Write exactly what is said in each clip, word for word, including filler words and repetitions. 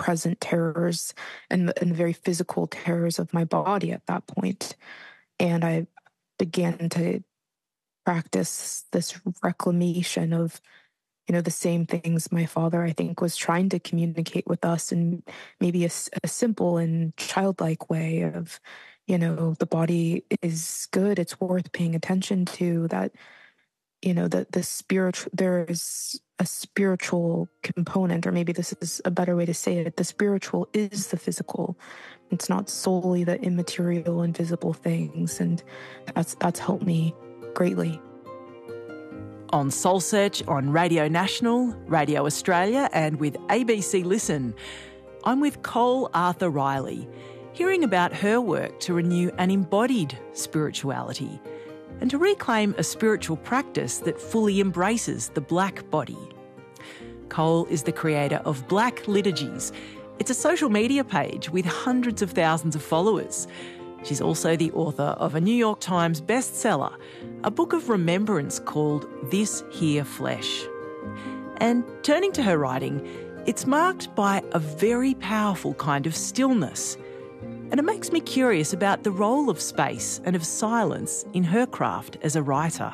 present terrors and the, and the very physical terrors of my body at that point. And I began to practice this reclamation of, you know, the same things my father, I think, was trying to communicate with us in maybe a, a simple and childlike way of, you know, the body is good, it's worth paying attention to, that, you know, that the spiritual, there is a spiritual component, or maybe this is a better way to say it. The spiritual is the physical. It's not solely the immaterial, invisible things. And that's, that's helped me greatly. On Soul Search on Radio National, Radio Australia and with A B C Listen, I'm with Cole Arthur Riley, hearing about her work to renew an embodied spirituality and to reclaim a spiritual practice that fully embraces the black body. Cole is the creator of Black Liturgies. It's a social media page with hundreds of thousands of followers. She's also the author of a New York Times bestseller, a book of remembrance called This Here Flesh. And turning to her writing, it's marked by a very powerful kind of stillness. And it makes me curious about the role of space and of silence in her craft as a writer.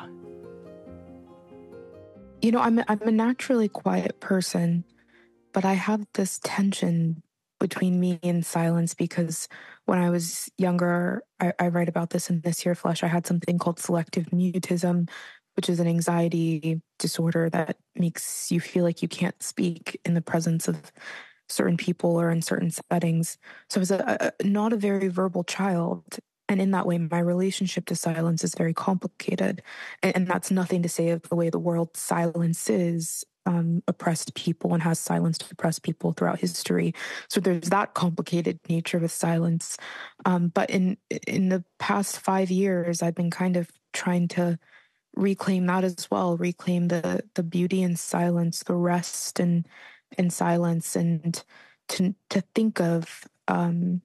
You know, I'm a, I'm a naturally quiet person, but I have this tension between me and silence because when I was younger, I, I write about this in This Here Flesh, I had something called selective mutism, which is an anxiety disorder that makes you feel like you can't speak in the presence of certain people or in certain settings. So I was a, a, not a very verbal child. And in that way, my relationship to silence is very complicated. And, and that's nothing to say of the way the world silences um, oppressed people and has silenced oppressed people throughout history. So there's that complicated nature with silence. Um, but in in the past five years, I've been kind of trying to reclaim that as well, reclaim the the beauty in silence, the rest in, in silence, and to to think of um,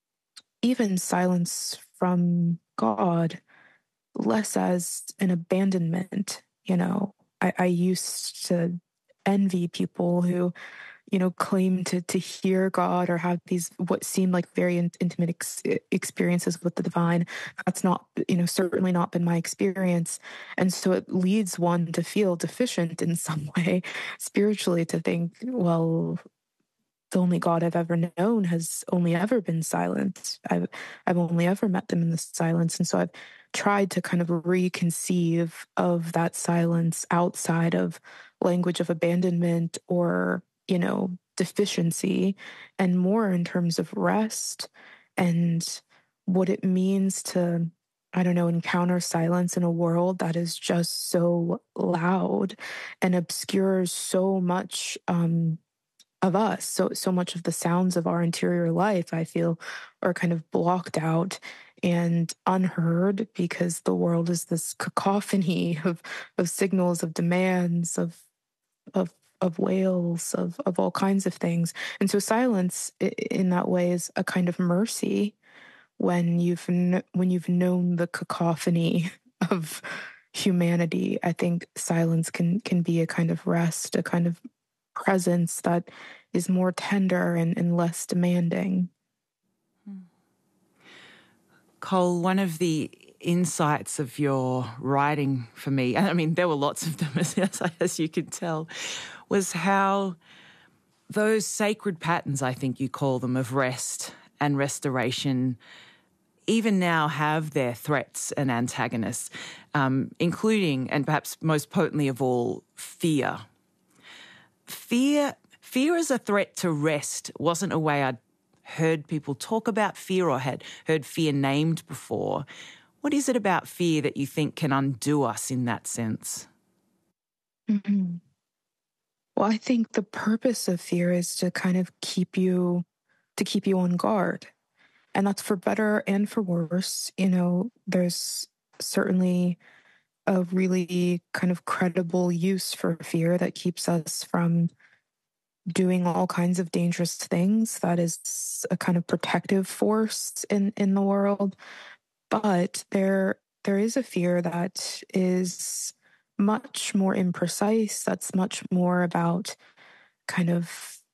even silence from God less as an abandonment. You know, I, I used to envy people who, you know, claim to to hear God or have these what seem like very in, intimate ex- experiences with the divine. That's not, you know, certainly not been my experience. And so it leads one to feel deficient in some way spiritually, to think, well, the only God I've ever known has only ever been silent. I've I've only ever met them in the silence. And so I've tried to kind of reconceive of that silence outside of language of abandonment or, you know, deficiency, and more in terms of rest and what it means to, I don't know, encounter silence in a world that is just so loud and obscures so much um, of us. So, so much of the sounds of our interior life, I feel, are kind of blocked out and unheard because the world is this cacophony of, of signals, of demands, of, of, of wails, of, of all kinds of things. And so silence in that way is a kind of mercy when you've, kn- when you've known the cacophony of humanity. I think silence can, can be a kind of rest, a kind of presence that is more tender and, and less demanding. Cole, one of the insights of your writing for me, and I mean, there were lots of them, as, as you could tell, was how those sacred patterns, I think you call them, of rest and restoration, even now have their threats and antagonists, um, including, and perhaps most potently of all, fear. Fear, fear as a threat to rest wasn't a way I'd heard people talk about fear or had heard fear named before. What is it about fear that you think can undo us in that sense? Mm-hmm. Well, I think the purpose of fear is to kind of keep you, to keep you on guard. And that's for better and for worse. You know, there's certainly a really kind of credible use for fear that keeps us from doing all kinds of dangerous things. That is a kind of protective force in, in the world. But there there is a fear that is much more imprecise, that's much more about kind of